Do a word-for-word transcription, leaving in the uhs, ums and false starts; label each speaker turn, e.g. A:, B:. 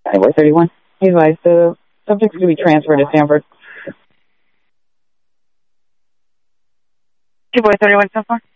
A: Highway thirty-one. He's advised the subject is to be transferred to Sanford. Two boy thirty-one so far.